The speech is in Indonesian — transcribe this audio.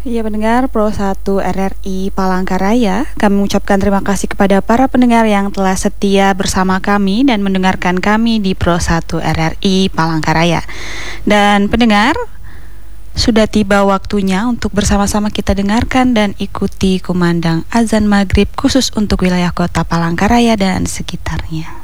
Ya pendengar Pro 1 RRI Palangkaraya, kami mengucapkan terima kasih kepada para pendengar yang telah setia bersama kami dan mendengarkan kami di Pro 1 RRI Palangkaraya. Dan pendengar, sudah tiba waktunya untuk bersama-sama kita dengarkan dan ikuti kumandang azan maghrib khusus untuk wilayah kota Palangkaraya dan sekitarnya.